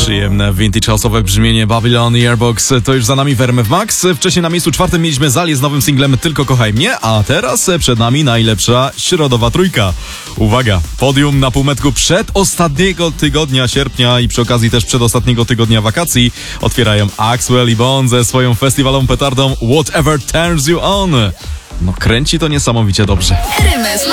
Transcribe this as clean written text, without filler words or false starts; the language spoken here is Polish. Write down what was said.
Przyjemne, vintage house'owe brzmienie Babylon i Airbox to już za nami w RMF Max. Wcześniej na miejscu 4 mieliśmy Zalię z nowym singlem Tylko kochaj mnie, a teraz przed nami najlepsza środowa trójka. Uwaga, podium na półmetku przedostatniego tygodnia sierpnia i przy okazji też przedostatniego tygodnia wakacji otwierają Axwell i Bone ze swoją festiwalową petardą Whatever Turns You On. No kręci to niesamowicie dobrze. RMF